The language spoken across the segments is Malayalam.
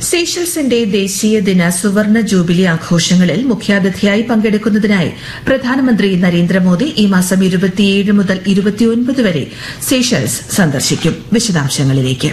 സീഷെൽസിന്റെ ദേശീയ ദിന സുവർണ ജൂബിലി ആഘോഷങ്ങളിൽ മുഖ്യാതിഥിയായി പങ്കെടുക്കുന്നതിനായി പ്രധാനമന്ത്രി നരേന്ദ്രമോദി ഈ മാസം 27 മുതൽ 29 വരെ സീഷെൽസ് സന്ദർശിക്കും. വിശദാംശങ്ങളിലേക്ക്.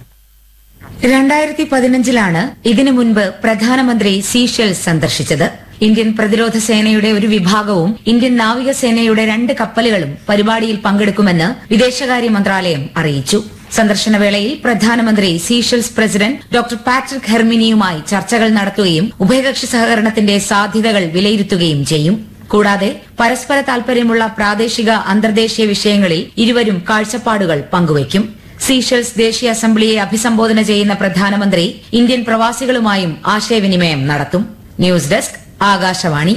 2015 ഇതിനു മുൻപ് പ്രധാനമന്ത്രി സീഷെൽസ് സന്ദർശിച്ചത്. ഇന്ത്യൻ പ്രതിരോധ സേനയുടെ ഒരു വിഭാഗവും ഇന്ത്യൻ നാവികസേനയുടെ 2 കപ്പലുകളും പരിപാടിയിൽ പങ്കെടുക്കുമെന്ന് വിദേശകാര്യ മന്ത്രാലയം അറിയിച്ചു. സന്ദർശനവേളയിൽ പ്രധാനമന്ത്രി സീഷെൽസ് പ്രസിഡന്റ് ഡോക്ടർ പാട്രിക് ഹെർമിനിയുമായി ചർച്ചകൾ നടത്തുകയും ഉഭയകക്ഷി സഹകരണത്തിന്റെ സാധ്യതകൾ വിലയിരുത്തുകയും ചെയ്യും. കൂടാതെ പരസ്പര താൽപര്യമുള്ള പ്രാദേശിക അന്തർദേശീയ വിഷയങ്ങളിൽ ഇരുവരും കാഴ്ചപ്പാടുകൾ പങ്കുവയ്ക്കും. സീഷെൽസ് ദേശീയ അസംബ്ലിയെ അഭിസംബോധന ചെയ്യുന്ന പ്രധാനമന്ത്രി ഇന്ത്യൻ പ്രവാസികളുമായും ആശയവിനിമയം നടത്തും. News desk Akashvani.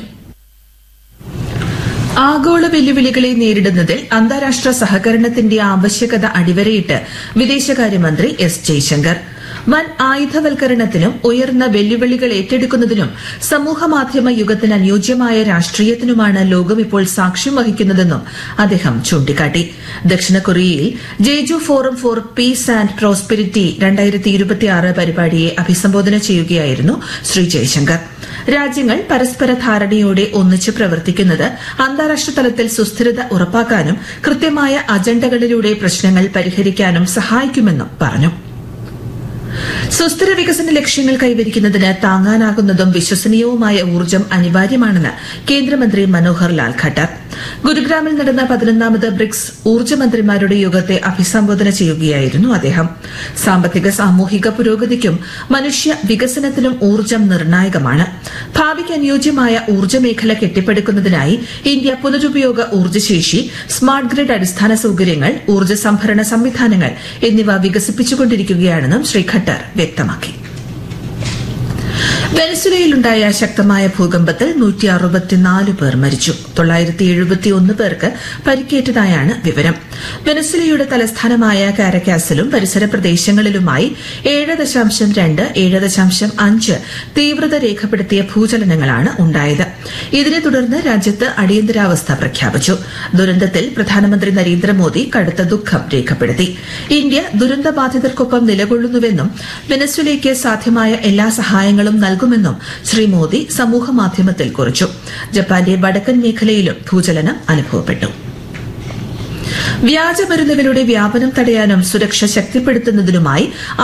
ആഗോള വെല്ലുവിളികളെ നേരിടുന്നതിൽ അന്താരാഷ്ട്ര സഹകരണത്തിന്റെ ആവശ്യകത അടിവരയിട്ട് വിദേശകാര്യമന്ത്രി എസ് ജയശങ്കർ. വൻ ആയുധവൽക്കരണത്തിനും ഉയർന്ന വെല്ലുവിളികൾ ഏറ്റെടുക്കുന്നതിനും സമൂഹമാധ്യമ യുഗത്തിന് അനുയോജ്യമായ രാഷ്ട്രീയത്തിനുമാണ് ലോകം ഇപ്പോൾ സാക്ഷ്യം വഹിക്കുന്നതെന്നും അദ്ദേഹം ചൂണ്ടിക്കാട്ടി. ദക്ഷിണ കൊറിയയിൽ Jeju forum four piece and prosperity 2026 പരിപാടിയെ അഭിസംബോധന ചെയ്യുകയായിരുന്നു ശ്രീ ജയശങ്കർ. രാജ്യങ്ങൾ പരസ്പര ധാരണയോടെ ഒന്നിച്ച് പ്രവർത്തിക്കുന്നത് അന്താരാഷ്ട്ര തലത്തിൽ സുസ്ഥിരത ഉറപ്പാക്കാനും കൃത്യമായ അജണ്ടകളിലൂടെ പ്രശ്നങ്ങൾ പരിഹരിക്കാനും സഹായിക്കുമെന്നും പറഞ്ഞു. സുസ്ഥിര വികസന ലക്ഷ്യങ്ങൾ കൈവരിക്കുന്നതിന് താങ്ങാനാകുന്നതും വിശ്വസനീയവുമായ ഊർജ്ജം അനിവാര്യമാണെന്ന് കേന്ദ്രമന്ത്രി മനോഹർ ലാൽ ഖട്ടർ. ഗുരുഗ്രാമിൽ നടന്ന 11ാമത് ബ്രിക്സ് ഊർജ്ജമന്ത്രിമാരുടെ യോഗത്തെ അഭിസംബോധന ചെയ്യുകയായിരുന്നു അദ്ദേഹം. സാമ്പത്തിക സാമൂഹിക പുരോഗതിക്കും മനുഷ്യ വികസനത്തിനും ഊർജ്ജം നിർണായകമാണ്. ഭാവിക്ക് അനുയോജ്യമായ ഊർജ്ജ മേഖല കെട്ടിപ്പടുക്കുന്നതിനായി ഇന്ത്യ പുനരുപയോഗ ഊർജ്ജശേഷി, സ്മാർട്ട് ഗ്രിഡ് അടിസ്ഥാന സൌകര്യങ്ങൾ, ഊർജ്ജ സംഭരണ സംവിധാനങ്ങൾ എന്നിവ വികസിപ്പിച്ചുകൊണ്ടിരിക്കുകയാണെന്നും ശ്രീ ഖട്ടർ വ്യക്തമാക്കി. വെനസ്വേലയിലുണ്ടായ ശക്തമായ ഭൂകമ്പത്തിൽ 164 പേർ മരിച്ചു. 971 പേർക്ക് പരിക്കേറ്റതായാണ് വിവരം. വെനസ്വേലയുടെ തലസ്ഥാനമായ കാരക്കാസിലും പരിസര പ്രദേശങ്ങളിലുമായി 7.2, 7.5 തീവ്രത രേഖപ്പെടുത്തിയ ഭൂചലനങ്ങളാണ് ഉണ്ടായത്. ഇതിനെ തുടർന്ന് രാജ്യത്ത് അടിയന്തരാവസ്ഥ പ്രഖ്യാപിച്ചു. ദുരന്തത്തിൽ പ്രധാനമന്ത്രി നരേന്ദ്രമോദി കടുത്ത ദുഃഖം രേഖപ്പെടുത്തി. ഇന്ത്യ ദുരന്തബാധിതർക്കൊപ്പം നിലകൊള്ളുന്നുവെന്നും വെനസ്വേലയ്ക്ക് സാധ്യമായ എല്ലാ സഹായങ്ങളും നൽകുമെന്നും ശ്രീ മോദി സമൂഹമാധ്യമത്തിൽ കുറിച്ചു. ജപ്പാന്റെ വടക്കൻ മേഖലയിലും ഭൂചലനം അനുഭവപ്പെട്ടു. വ്യാജമരുന്നുകളുടെ വ്യാപനം തടയാനും സുരക്ഷ ശക്തിപ്പെടുത്തുന്നതിനുമായി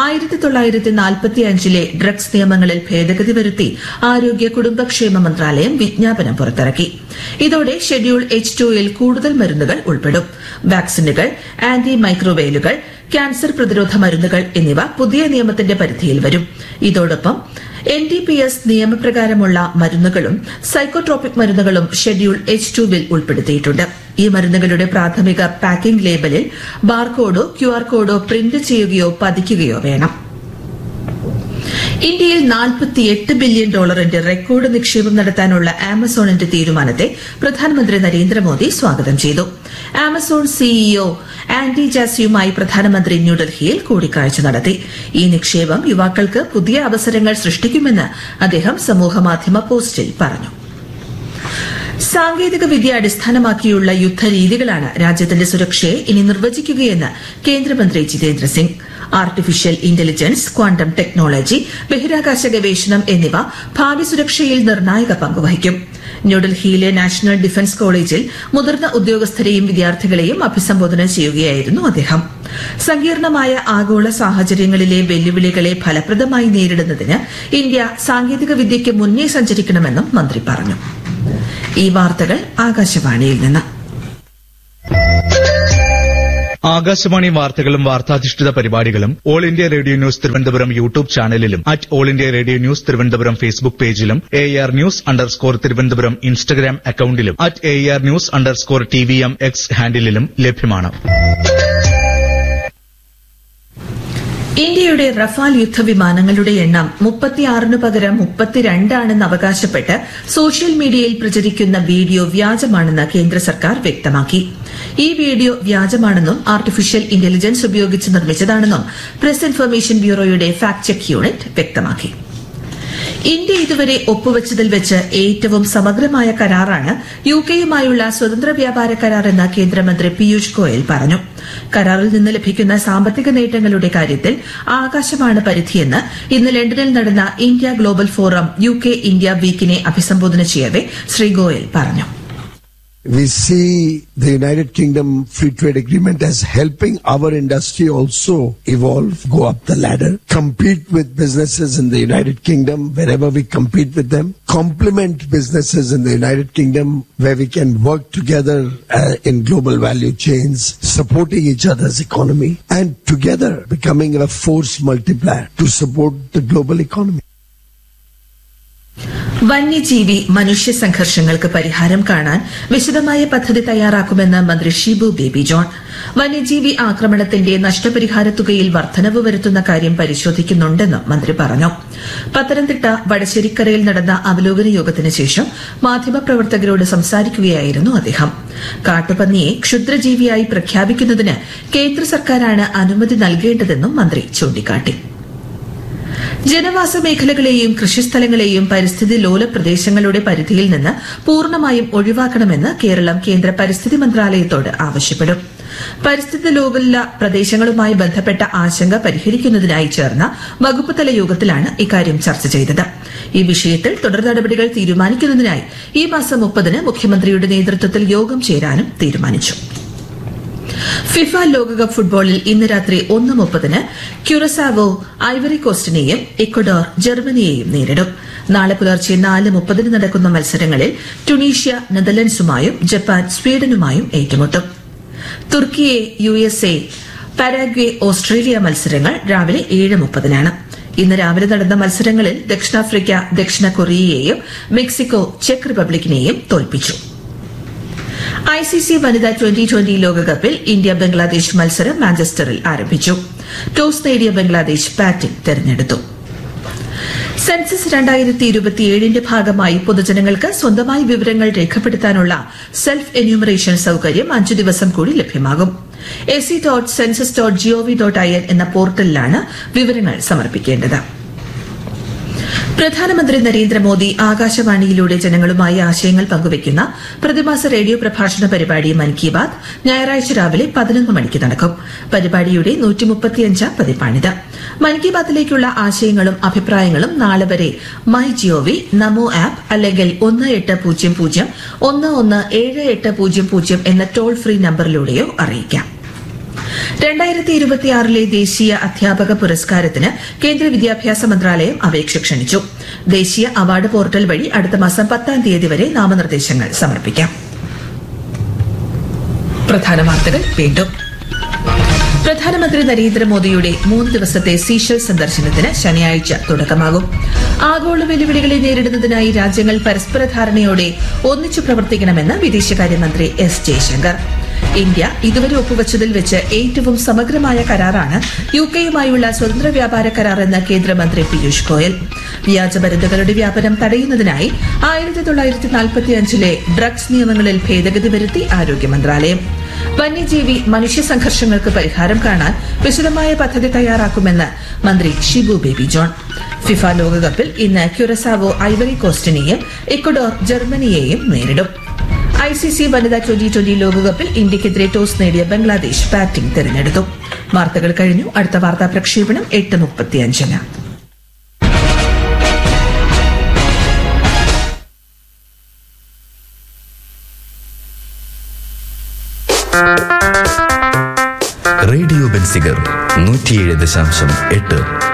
1945 ഡ്രഗ്സ് നിയമങ്ങളിൽ ഭേദഗതി വരുത്തി ആരോഗ്യ കുടുംബക്ഷേമ മന്ത്രാലയം വിജ്ഞാപനം പുറത്തിറക്കി. ഇതോടെ ഷെഡ്യൂൾ H2ൽ കൂടുതൽ മരുന്നുകൾ ഉൾപ്പെടും. വാക്സിനുകൾ, ആന്റി മൈക്രോവെയിലുകൾ, ക്യാൻസർ പ്രതിരോധ മരുന്നുകൾ എന്നിവ പുതിയ നിയമത്തിന്റെ പരിധിയിൽ വരും. ഇതോടൊപ്പം NDPS നിയമപ്രകാരമുള്ള മരുന്നുകളും സൈക്കോട്രോപിക് മരുന്നുകളും ഷെഡ്യൂൾ H2ൽ ഉൾപ്പെടുത്തിയിട്ടുണ്ട്. ഈ മരുന്നുകളുടെ പ്രാഥമിക പാക്കിംഗ് ലേബലിൽ ബാർകോഡോ QR കോഡോ പ്രിന്റ് ചെയ്യുകയോ പതിക്കുകയോ വേണം. ഇന്ത്യയിൽ $48 ബില്യൺ റെക്കോർഡ് നിക്ഷേപം നടത്താനുള്ള ആമസോണിന്റെ തീരുമാനത്തെ പ്രധാനമന്ത്രി നരേന്ദ്രമോദി സ്വാഗതം ചെയ്തു. ആമസോൺ സിഇഒ ആൻഡി ജാസിയുമായി പ്രധാനമന്ത്രി ന്യൂഡൽഹിയിൽ കൂടിക്കാഴ്ച നടത്തി. ഈ നിക്ഷേപം യുവാക്കൾക്ക് പുതിയ അവസരങ്ങൾ സൃഷ്ടിക്കുമെന്ന് അദ്ദേഹം സമൂഹമാധ്യമ പോസ്റ്റിൽ പറഞ്ഞു. സാങ്കേതിക വിദ്യ അടിസ്ഥാനമാക്കിയുള്ള യുദ്ധരീതികളാണ് രാജ്യത്തിന്റെ സുരക്ഷയെ ഇനി നിർവചിക്കുകയെന്ന് കേന്ദ്രമന്ത്രി Jitendra Singh. Artificial intelligence, quantum technology, ബഹിരാകാശ ഗവേഷണം എന്നിവ ഭാവി സുരക്ഷയിൽ നിർണായക പങ്കുവഹിക്കും. ന്യൂഡൽഹിയിലെ നാഷണൽ ഡിഫൻസ് കോളേജിൽ മുതിർന്ന ഉദ്യോഗസ്ഥരെയും വിദ്യാർത്ഥികളെയും അഭിസംബോധന ചെയ്യുകയായിരുന്നു അദ്ദേഹം. സങ്കീർണമായ ആഗോള സാഹചര്യങ്ങളിലെ വെല്ലുവിളികളെ ഫലപ്രദമായി നേരിടുന്നതിന് ഇന്ത്യ സാങ്കേതിക വിദ്യയ്ക്ക് മുന്നേ സഞ്ചരിക്കണമെന്നും മന്ത്രി പറഞ്ഞു. ഈ വാർത്തകൾ ആകാശവാണിയിൽ നിന്ന്. ആകാശവാണി വാർത്തകളും വാർത്താധിഷ്ഠിത പരിപാടികളും all India radio news Thiruvananthapuram YouTube ചാനലിലും all India radio news Thiruvananthapuram Facebook പേജിലും AR News_ തിരുവനന്തപുരം ഇൻസ്റ്റഗ്രാം അക്കൌണ്ടിലും AR News_TVM X ഹാൻഡിലും ലഭ്യമാണ്. ഇന്ത്യയുടെ റഫാൽ യുദ്ധവിമാനങ്ങളുടെ എണ്ണം 36 പകരം 32 ആണെന്ന് അവകാശപ്പെട്ട് സോഷ്യൽ മീഡിയയിൽ പ്രചരിക്കുന്ന വീഡിയോ വ്യാജമാണെന്ന് കേന്ദ്ര സർക്കാർ വ്യക്തമാക്കി. ഈ വീഡിയോ വ്യാജമാണെന്നും ആർട്ടിഫിഷ്യൽ ഇന്റലിജൻസ് ഉപയോഗിച്ച് നിർമ്മിച്ചതാണെന്നും press information ബ്യൂറോയുടെ fact check unit വ്യക്തമാക്കി. ഇന്ത്യ ഇതുവരെ ഒപ്പുവച്ചതിൽ വെച്ച് ഏറ്റവും സമഗ്രമായ കരാറാണ് യുകെയുമായുള്ള സ്വതന്ത്ര വ്യാപാര കരാർ എന്ന് കേന്ദ്രമന്ത്രി പീയൂഷ് ഗോയൽ പറഞ്ഞു. കരാറിൽ നിന്ന് ലഭിക്കുന്ന സാമ്പത്തിക നേട്ടങ്ങളുടെ കാര്യത്തിൽ ആകാശമാണ് പരിധിയെന്ന് ഇന്ന് ലണ്ടനിൽ നടന്ന India global forum UK India വീക്കിനെ അഭിസംബോധന ചെയ്യവെ ശ്രീ ഗോയൽ പറഞ്ഞു. We see the United Kingdom Free Trade Agreement as helping our industry also evolve, go up the ladder, compete with businesses in the United Kingdom wherever we compete with them, complement businesses in the United Kingdom where we can work together in global value chains, supporting each other's economy, and together becoming a force multiplier to support the global economy. വന്യജീവി മനുഷ്യ സംഘർഷങ്ങൾക്ക് പരിഹാരം കാണാൻ വിശദമായ പദ്ധതി തയ്യാറാക്കുമെന്ന് മന്ത്രി ഷിബു ബേബി ജോൺ. വന്യജീവി ആക്രമണത്തിന്റെ നഷ്ടപരിഹാര തുകയിൽ വർധനവ് വരുത്തുന്ന കാര്യം പരിശോധിക്കുന്നുണ്ടെന്നും മന്ത്രി പറഞ്ഞു. പത്തനംതിട്ട വടശ്ശേരിക്കരയിൽ നടന്ന അവലോകന യോഗത്തിന് ശേഷം മാധ്യമപ്രവർത്തകരോട് സംസാരിക്കുകയായിരുന്നു അദ്ദേഹം. കാട്ടുപന്നിയെ ക്ഷുദ്രജീവിയായി പ്രഖ്യാപിക്കുന്നതിന് കേന്ദ്ര സർക്കാരാണ് അനുമതി നൽകേണ്ടതെന്നും മന്ത്രി ചൂണ്ടിക്കാട്ടി. ജനവാസ മേഖലകളെയും കൃഷിസ്ഥലങ്ങളെയും പരിസ്ഥിതി ലോല പ്രദേശങ്ങളുടെ പരിധിയിൽ നിന്ന് പൂർണ്ണമായും ഒഴിവാക്കണമെന്ന് കേരളം കേന്ദ്ര പരിസ്ഥിതി മന്ത്രാലയത്തോട് ആവശ്യപ്പെടും. പരിസ്ഥിതി ലോല പ്രദേശങ്ങളുമായി ബന്ധപ്പെട്ട ആശങ്ക പരിഹരിക്കുന്നതിനായി ചേർന്ന വകുപ്പ് തല യോഗത്തിലാണ് ഇക്കാര്യം ചർച്ച ചെയ്തത്. ഈ വിഷയത്തിൽ തുടർ നടപടികൾ തീരുമാനിക്കുന്നതിനായി ഈ മാസം 30-ന് മുഖ്യമന്ത്രിയുടെ നേതൃത്വത്തിൽ യോഗം ചേരാനും തീരുമാനിച്ചു. ഫിഫ ലോകകപ്പ് ഫുട്ബോളിൽ ഇന്ന് രാത്രി 1:30-ന് ക്യുറസാവോ ഐവറി കോസ്റ്റിനെയും ഇക്വഡോർ ജർമ്മനിയെയും നേരിടും. നാളെ പുലർച്ചെ 4:30-ന് നടക്കുന്ന മത്സരങ്ങളിൽ ടുണീഷ്യ നെതർലൻഡ്സുമായും ജപ്പാൻ സ്വീഡനുമായും ഏറ്റുമുട്ടും. തുർക്കിയെ USA, പരാഗ്വെ ഓസ്ട്രേലിയ മത്സരങ്ങൾ രാവിലെ 7:30-നാണ്. ഇന്ന് രാവിലെ നടന്ന മത്സരങ്ങളിൽ ദക്ഷിണാഫ്രിക്ക ദക്ഷിണ കൊറിയയെയും മെക്സിക്കോ ചെക്ക് റിപ്പബ്ലിക്കിനെയും തോൽപ്പിച്ചു. ICC വനിതാ 2020 ലോകകപ്പിൽ ഇന്ത്യ ബംഗ്ലാദേശ് മത്സരം മാഞ്ചസ്റ്ററിൽ ആരംഭിച്ചു. ടോസ് നേടിയ ബംഗ്ലാദേശ് ബാറ്റിംഗ് തെരഞ്ഞെടുത്തു. സെൻസസ് 2027ന്റെ ഭാഗമായി പൊതുജനങ്ങൾക്ക് സ്വന്തമായി വിവരങ്ങൾ രേഖപ്പെടുത്താനുള്ള സെൽഫ് എന്യൂമറേഷൻ സൌകര്യം 5 ദിവസം കൂടി ലഭ്യമാകും. ac.census.gov.in എന്ന പോർട്ടലിലാണ് വിവരങ്ങൾ സമർപ്പിക്കേണ്ടത്. പ്രധാനമന്ത്രി നരേന്ദ്രമോദി ആകാശവാണിയിലൂടെ ജനങ്ങളുമായി ആശയങ്ങൾ പങ്കുവയ്ക്കുന്ന പ്രതിമാസ റേഡിയോ പ്രഭാഷണ പരിപാടി മൻ കി ബാത് ഞായറാഴ്ച രാവിലെ 11 മണിക്ക് നടക്കും. പരിപാടിയുടെ 135ാം പതിപ്പാണിത്. മൻ കി ബാത്തിലേക്കുള്ള ആശയങ്ങളും അഭിപ്രായങ്ങളും നാളെ വരെ മൈ ജിഒവി, നമോ ആപ്പ് അല്ലെങ്കിൽ 1800-117800 എന്ന ടോൾ ഫ്രീ നമ്പറിലൂടെയോ അറിയിക്കാം. 2026 ദേശീയ അധ്യാപക പുരസ്കാരത്തിന് കേന്ദ്ര വിദ്യാഭ്യാസ മന്ത്രാലയം അപേക്ഷ ക്ഷണിച്ചു. ദേശീയ അവാർഡ് പോർട്ടൽ വഴി അടുത്ത മാസം 10-ാം തീയതി വരെ നാമനിർദ്ദേശങ്ങൾ സമർപ്പിക്കാം. പ്രധാന വാർത്തകൾ വീണ്ടും. പ്രധാനമന്ത്രി നരേന്ദ്രമോദിയുടെ 3 ദിവസത്തെ സീഷെൽസ് സന്ദർശനത്തിന് ശനിയാഴ്ച തുടക്കമാകും. ആഗോള വെല്ലുവിളികളെ നേരിടുന്നതിനായി രാജ്യങ്ങൾ പരസ്പര ധാരണയോടെ ഒന്നിച്ചു പ്രവർത്തിക്കണമെന്ന് വിദേശകാര്യമന്ത്രി എസ് ജയശങ്കർ. ഇന്ത്യ ഇതുവരെ ഒപ്പുവച്ചതിൽ വെച്ച് ഏറ്റവും സമഗ്രമായ കരാറാണ് യുകെയുമായുള്ള സ്വതന്ത്ര വ്യാപാര കരാർ എന്ന് കേന്ദ്രമന്ത്രി പീയൂഷ് ഗോയൽ. വ്യാജമരുന്നുകളുടെ വ്യാപനം തടയുന്നതിനായി 1945-ലെ ഡ്രഗ്സ് നിയമങ്ങളിൽ ഭേദഗതി വരുത്തി ആരോഗ്യ മന്ത്രാലയം. വന്യജീവി മനുഷ്യ സംഘർഷങ്ങൾക്ക് പരിഹാരം കാണാൻ വിശദമായ പദ്ധതി തയ്യാറാക്കുമെന്ന് മന്ത്രി ഷിബു ബേബി ജോൺ. ഫിഫ ലോകകപ്പിൽ ഇന്ന് ക്യുറസാവോ ഐവറി കോസ്റ്റിനെയും ഇക്വഡോർ ജർമ്മനിയെയും നേരിടും. ICC വനിതാ 2020 ലോകകപ്പിൽ ഇന്ത്യക്കെതിരെ ടോസ് നേടിയ ബംഗ്ലാദേശ് ബാറ്റിംഗ് തെരഞ്ഞെടുത്തു. വാർത്തകൾ കഴിഞ്ഞു. അടുത്ത വാർത്താ പ്രക്ഷേപണം 8:35-ന്. Radio Benziger 107.8